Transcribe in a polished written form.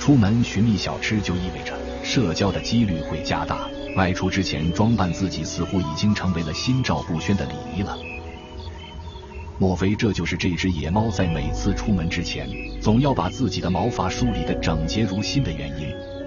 出门寻觅小吃就意味着社交的几率会加大，外出之前装扮自己似乎已经成为了心照不宣的礼仪了。莫非这就是这只野猫在每次出门之前总要把自己的毛发梳理得整洁如新的原因？